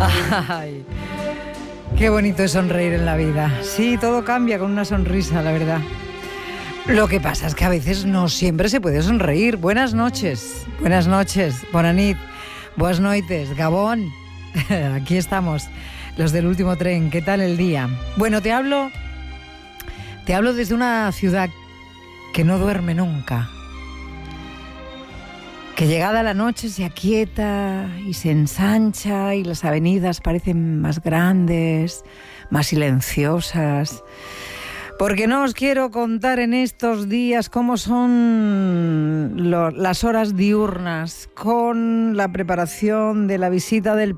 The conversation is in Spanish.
Ay, qué bonito es sonreír en la vida. Sí, todo cambia con una sonrisa, la verdad. Lo que pasa es que a veces no siempre se puede sonreír. Buenas noches, bona nit, buenas noites, Gabón. Aquí estamos, los del último tren. ¿Qué tal el día? Bueno, te hablo desde una ciudad que no duerme nunca, que llegada la noche se aquieta y se ensancha y las avenidas parecen más grandes, más silenciosas. Porque no os quiero contar en estos días cómo son las horas diurnas con la preparación de la visita del